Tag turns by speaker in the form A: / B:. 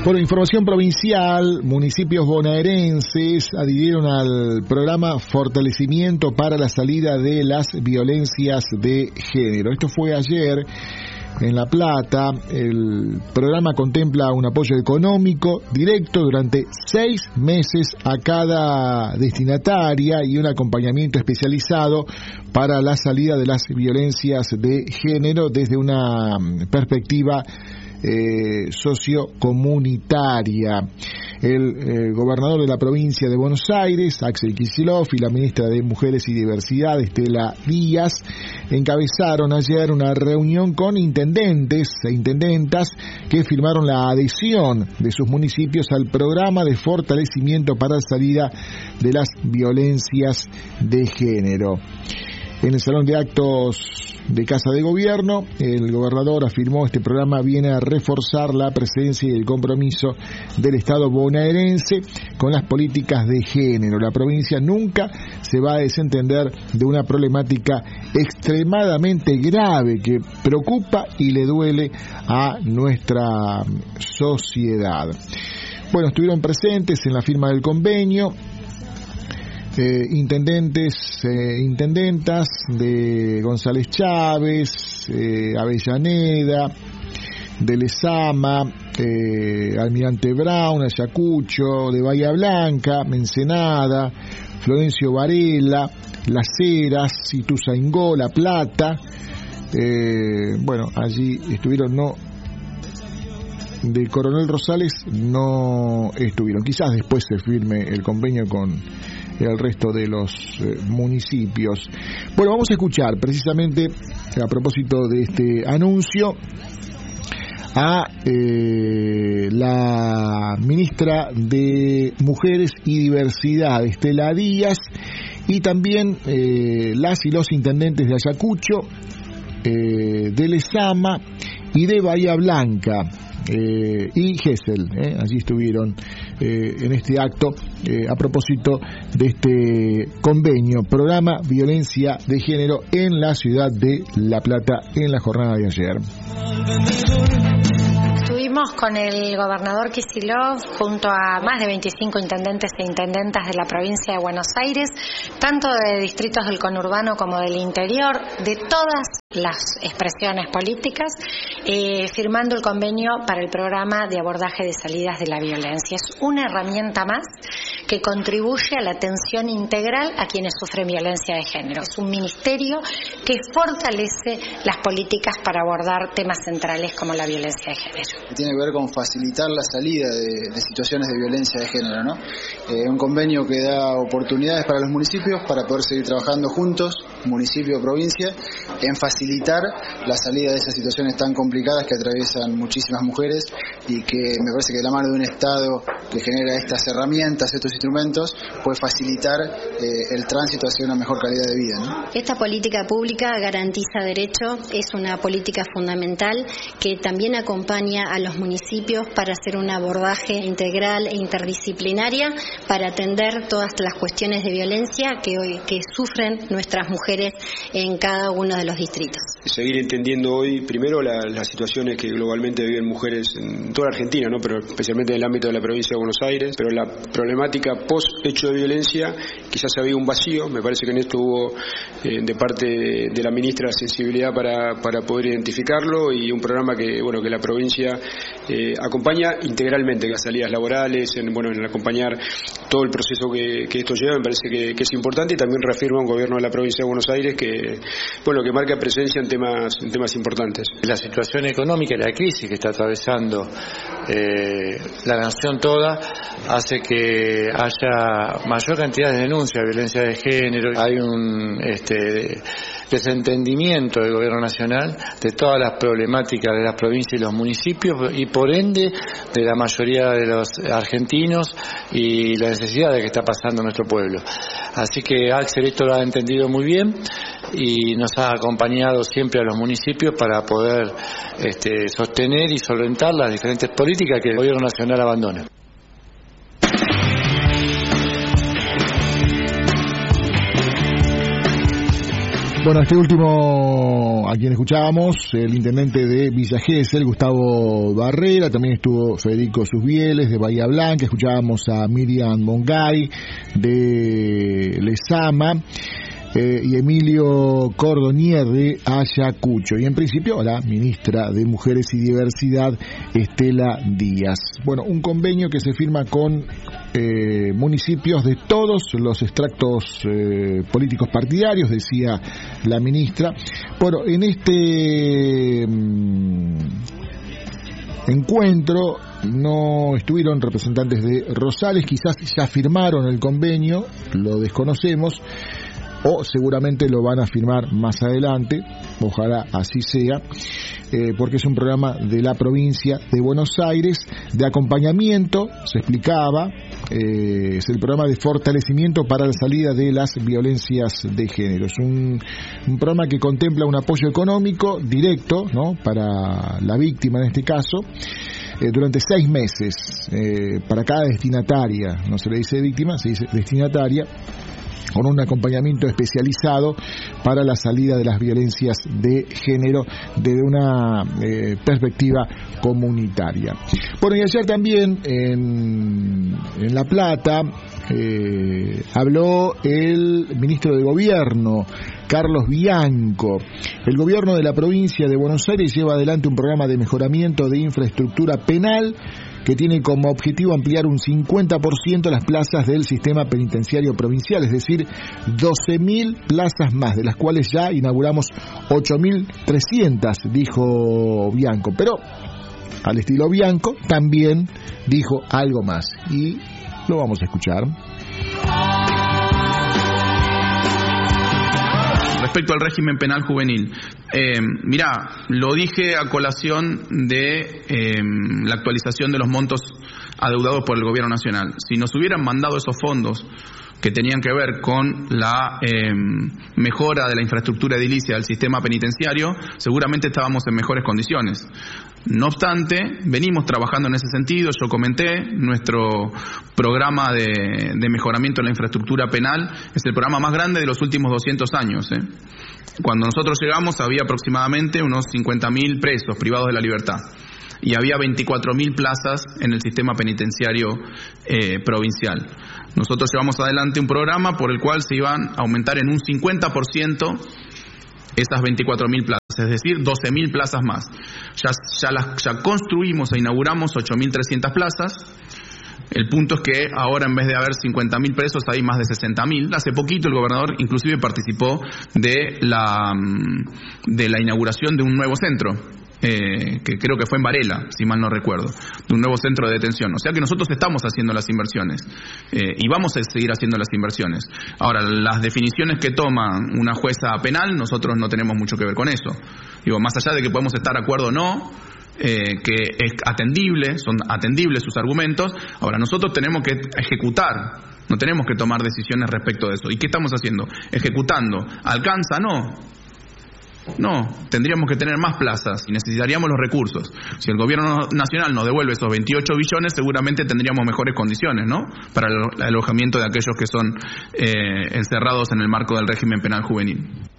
A: Bueno, información provincial, municipios bonaerenses adhirieron al programa Fortalecimiento para la Salida de las Violencias de Género. Esto fue ayer en La Plata. El programa contempla un apoyo económico directo durante 6 meses a cada destinataria y un acompañamiento especializado para la salida de las violencias de género desde una perspectiva sociocomunitaria. El gobernador de la provincia de Buenos Aires, Axel Kicillof, y la ministra de Mujeres y Diversidad, Estela Díaz, encabezaron ayer una reunión con intendentes e intendentas que firmaron la adhesión de sus municipios al programa de fortalecimiento para la salida de las violencias de género. En el Salón de Actos de Casa de Gobierno, el gobernador afirmó este programa viene a reforzar la presencia y el compromiso del Estado bonaerense con las políticas de género. La provincia nunca se va a desentender de una problemática extremadamente grave que preocupa y le duele a nuestra sociedad. Bueno, estuvieron presentes en la firma del convenio intendentes, intendentas de González Chávez, Avellaneda, de Lezama, Almirante Brown, Ayacucho, de Bahía Blanca, Ensenada, Florencio Varela, Las Heras, Ituzaingó, La Plata. Bueno, allí estuvieron, no, de Coronel Rosales no estuvieron. Quizás después se firme el convenio con el resto de los municipios. Bueno, vamos a escuchar precisamente a propósito de este anuncio a la ministra de Mujeres y Diversidad, Estela Díaz, y también las y los intendentes de Ayacucho, de Lezama y de Bahía Blanca. Y Gesell, allí estuvieron en este acto a propósito de este convenio, programa Violencia de Género en la ciudad de La Plata en la jornada de ayer.
B: Estuvimos con el gobernador Kicillof junto a más de 25 intendentes e intendentas de la provincia de Buenos Aires, tanto de distritos del conurbano como del interior, de todas las expresiones políticas, firmando el convenio para el programa de abordaje de salidas de la violencia. Es una herramienta más que contribuye a la atención integral a quienes sufren violencia de género. Es un ministerio que fortalece las políticas para abordar temas centrales como la violencia de género.
C: Tiene que ver con facilitar la salida de situaciones de violencia de género, ¿no? Un convenio que da oportunidades para los municipios para poder seguir trabajando juntos, municipio o provincia, en facilitar la salida de esas situaciones tan complicadas que atraviesan muchísimas mujeres, y que me parece que de la mano de un Estado que genera estas herramientas, estos instrumentos, puede facilitar el tránsito hacia una mejor calidad de vida, ¿no?
D: Esta política pública garantiza derecho, es una política fundamental que también acompaña a los municipios para hacer un abordaje integral e interdisciplinaria para atender todas las cuestiones de violencia que sufren nuestras mujeres en cada uno de los distritos.
E: Seguir entendiendo hoy, primero, las situaciones que globalmente viven mujeres en toda la Argentina, ¿no? Pero especialmente en el ámbito de la provincia de Buenos Aires, pero la problemática post-hecho de violencia, quizás había un vacío. Me parece que en esto hubo de parte de la ministra sensibilidad para poder identificarlo, y un programa que la provincia acompaña integralmente las salidas laborales, en acompañar todo el proceso que esto lleva. Me parece que es importante, y también reafirma un gobierno de la provincia de Buenos Aires que marca presencia en temas importantes.
F: La situación económica y la crisis que está atravesando la nación toda hace que haya mayor cantidad de denuncias de violencia de género. Hay un desentendimiento del gobierno nacional de todas las problemáticas de las provincias y los municipios, y por ende de la mayoría de los argentinos, y la necesidad de que está pasando nuestro pueblo. Así que Axel esto lo ha entendido muy bien y nos ha acompañado siempre a los municipios para poder sostener y solventar las diferentes políticas que el gobierno nacional abandona.
A: Bueno, este último, a quien escuchábamos, el intendente de Villa Gesell, Gustavo Barrera, también estuvo Federico Susbieles de Bahía Blanca, escuchábamos a Miriam Mongay de Lezama, y Emilio Cordonier de Ayacucho, y en principio la ministra de Mujeres y Diversidad, Estela Díaz. Bueno, un convenio que se firma con municipios de todos los extractos políticos partidarios, decía la ministra. Bueno, en este encuentro no estuvieron representantes de Rosales, quizás ya firmaron el convenio, lo desconocemos, o seguramente lo van a firmar más adelante, ojalá así sea, porque es un programa de la provincia de Buenos Aires de acompañamiento, se explicaba, es el programa de fortalecimiento para la salida de las violencias de género. Es un programa que contempla un apoyo económico directo, ¿no?, para la víctima en este caso, durante 6 meses, para cada destinataria, no se le dice víctima, se dice destinataria, con un acompañamiento especializado para la salida de las violencias de género desde una perspectiva comunitaria. Bueno, y ayer también en La Plata habló el ministro de Gobierno, Carlos Bianco. El gobierno de la provincia de Buenos Aires lleva adelante un programa de mejoramiento de infraestructura penal que tiene como objetivo ampliar un 50% las plazas del sistema penitenciario provincial, es decir, 12.000 plazas más, de las cuales ya inauguramos 8.300, dijo Bianco. Pero, al estilo Bianco, también dijo algo más, y lo vamos a escuchar.
G: Respecto al régimen penal juvenil, mirá, lo dije a colación de la actualización de los montos adeudados por el Gobierno Nacional. Si nos hubieran mandado esos fondos que tenían que ver con la mejora de la infraestructura edilicia del sistema penitenciario, seguramente estábamos en mejores condiciones. No obstante, venimos trabajando en ese sentido. Yo comenté, nuestro programa de mejoramiento de la infraestructura penal es el programa más grande de los últimos 200 años. Cuando nosotros llegamos había aproximadamente unos 50.000 presos privados de la libertad y había 24.000 plazas en el sistema penitenciario provincial. Nosotros llevamos adelante un programa por el cual se iban a aumentar en un 50% esas 24.000 plazas, es decir, 12.000 plazas más. Ya construimos e inauguramos 8.300 plazas. El punto es que ahora, en vez de haber 50.000 presos, hay más de 60.000. Hace poquito el gobernador inclusive participó de la inauguración de un nuevo centro, que creo que fue en Varela, si mal no recuerdo, de un nuevo centro de detención. O sea que nosotros estamos haciendo las inversiones y vamos a seguir haciendo las inversiones. Ahora, las definiciones que toma una jueza penal, nosotros no tenemos mucho que ver con eso. Digo, más allá de que podemos estar de acuerdo o no, que es atendible, son atendibles sus argumentos. Ahora, nosotros tenemos que ejecutar, no tenemos que tomar decisiones respecto de eso. ¿Y qué estamos haciendo? Ejecutando. ¿Alcanza? No, tendríamos que tener más plazas y necesitaríamos los recursos. Si el gobierno nacional nos devuelve esos 28 billones, seguramente tendríamos mejores condiciones, ¿no?, para el alojamiento de aquellos que son encerrados en el marco del régimen penal juvenil.